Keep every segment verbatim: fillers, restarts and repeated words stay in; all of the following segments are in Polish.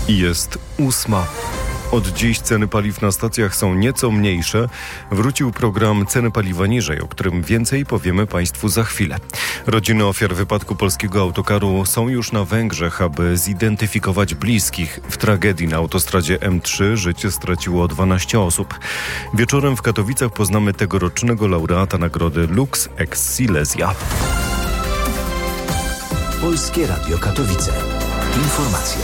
Jest ósma. Od dziś ceny paliw na stacjach są nieco mniejsze. Wrócił program Ceny paliwa niżej, o którym więcej powiemy Państwu za chwilę. Rodziny ofiar wypadku polskiego autokaru są już na Węgrzech, aby zidentyfikować bliskich. W tragedii na autostradzie M trzy życie straciło dwanaście osób. Wieczorem w Katowicach poznamy tegorocznego laureata nagrody Lux ex Silesia. Polskie Radio Katowice. Informacje.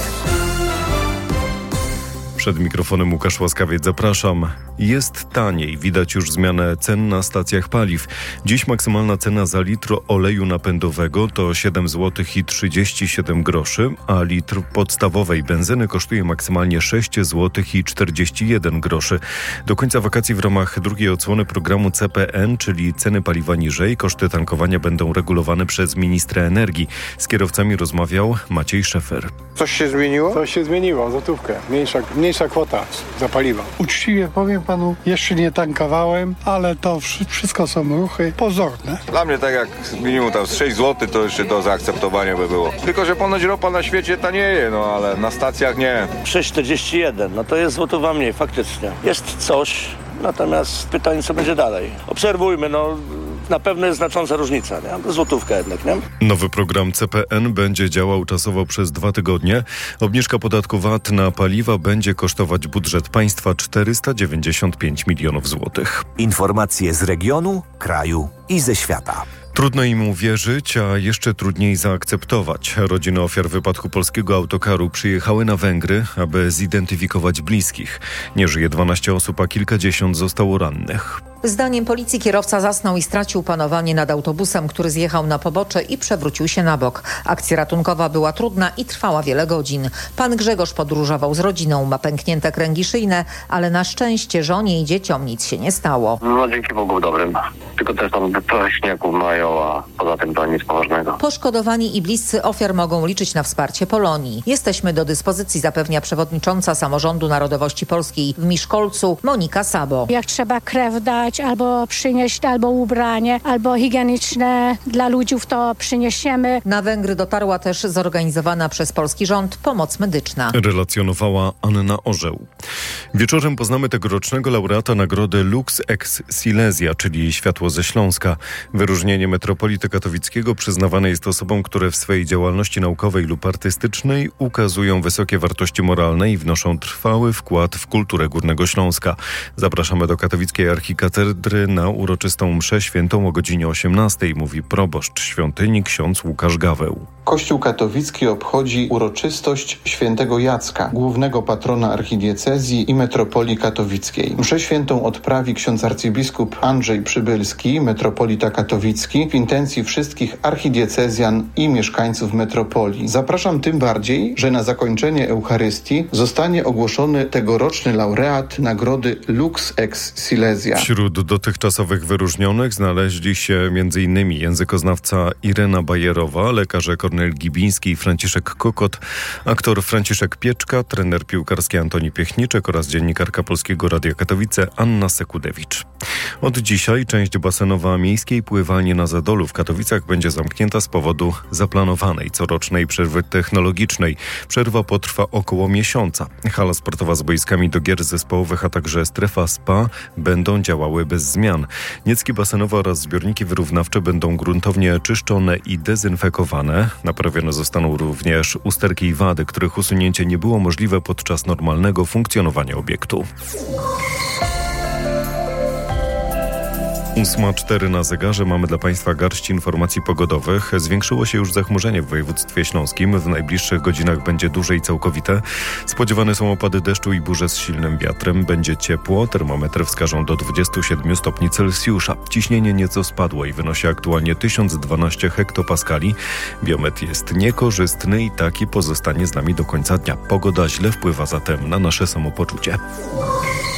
Przed mikrofonem Łukasz Łaskawiec, zapraszam. Jest taniej, widać już zmianę cen na stacjach paliw. Dziś maksymalna cena za litr oleju napędowego to siedem złotych i trzydzieści siedem groszy, a litr podstawowej benzyny kosztuje maksymalnie sześć złotych i czterdzieści jeden groszy. Do końca wakacji w ramach drugiej odsłony programu C P N, czyli ceny paliwa niżej, koszty tankowania będą regulowane przez ministra energii. Z kierowcami rozmawiał Maciej Szefer. Coś się zmieniło? Coś się zmieniło, złotówkę. Mniejsza, mniejsza kwota za paliwo. Uczciwie powiem panu, jeszcze nie tankowałem, ale to wszystko są ruchy pozorne. Dla mnie tak jak minimum tam z sześć złotych to jeszcze do zaakceptowania by było. Tylko że ponoć ropa na świecie tanieje, no ale na stacjach nie. sześć czterdzieści jeden, no to jest złotówa mniej faktycznie. Jest coś, natomiast pytanie co będzie dalej. Obserwujmy, no na pewno jest znacząca różnica, nie? Złotówka jednak, nie? Nowy program C P N będzie działał czasowo przez dwa tygodnie. Obniżka podatku V A T na paliwa będzie kosztować budżet państwa czterysta dziewięćdziesiąt pięć milionów złotych. Informacje z regionu, kraju i ze świata. Trudno im uwierzyć, a jeszcze trudniej zaakceptować. Rodziny ofiar wypadku polskiego autokaru przyjechały na Węgry, aby zidentyfikować bliskich. Nie żyje dwanaście osób, a kilkadziesiąt zostało rannych. Zdaniem policji kierowca zasnął i stracił panowanie nad autobusem, który zjechał na pobocze i przewrócił się na bok. Akcja ratunkowa była trudna i trwała wiele godzin. Pan Grzegorz podróżował z rodziną, ma pęknięte kręgi szyjne, ale na szczęście żonie i dzieciom nic się nie stało. No dzięki Bogu dobrym. Tylko też tam trochę śniegu mają, a poza tym to nic poważnego. Poszkodowani i bliscy ofiar mogą liczyć na wsparcie Polonii. Jesteśmy do dyspozycji, zapewnia przewodnicząca Samorządu Narodowości Polskiej w Miszkolcu Monika Sabo. Jak trzeba krew dać, albo przynieść, albo ubranie, albo higieniczne dla ludzi, to przyniesiemy. Na Węgry dotarła też zorganizowana przez polski rząd pomoc medyczna. Relacjonowała Anna Orzeł. Wieczorem poznamy tegorocznego laureata nagrody Lux ex Silesia, czyli Światło ze Śląska. Wyróżnienie Metropolity Katowickiego przyznawane jest osobom, które w swojej działalności naukowej lub artystycznej ukazują wysokie wartości moralne i wnoszą trwały wkład w kulturę Górnego Śląska. Zapraszamy do katowickiej archikatedry na uroczystą mszę świętą o godzinie osiemnastej, mówi proboszcz świątyni ksiądz Łukasz Gaweł. Kościół katolicki obchodzi uroczystość świętego Jacka, głównego patrona archidiecezji i metropolii katowickiej. Mszę świętą odprawi ksiądz arcybiskup Andrzej Przybylski, metropolita katowicki, w intencji wszystkich archidiecezjan i mieszkańców metropolii. Zapraszam tym bardziej, że na zakończenie Eucharystii zostanie ogłoszony tegoroczny laureat nagrody Lux ex Silesia. Wśród dotychczasowych wyróżnionych znaleźli się m.in. językoznawca Irena Bajerowa, lekarze Kornel Gibiński i Franciszek Kokot, aktor Franciszek Pieczka, trener piłkarski Antoni Piechniczek oraz dziennikarka Polskiego Radia Katowice Anna Sekudewicz. Od dzisiaj część basenowa miejskiej pływalni na Zadolu w Katowicach będzie zamknięta z powodu zaplanowanej corocznej przerwy technologicznej. Przerwa potrwa około miesiąca. Hala sportowa z boiskami do gier zespołowych, a także strefa spa będą działały bez zmian. Niecki basenowe oraz zbiorniki wyrównawcze będą gruntownie czyszczone i dezynfekowane. Naprawione zostaną również usterki i wady, których usunięcie nie było możliwe podczas normalnego funkcjonowania obiektu. ósma cztery na zegarze. Mamy dla Państwa garść informacji pogodowych. Zwiększyło się już zachmurzenie w województwie śląskim. W najbliższych godzinach będzie duże i całkowite. Spodziewane są opady deszczu i burze z silnym wiatrem. Będzie ciepło. Termometry wskażą do dwudziestu siedmiu stopni Celsjusza. Ciśnienie nieco spadło i wynosi aktualnie tysiąc dwanaście hektopaskali. Biometr jest niekorzystny i taki pozostanie z nami do końca dnia. Pogoda źle wpływa zatem na nasze samopoczucie.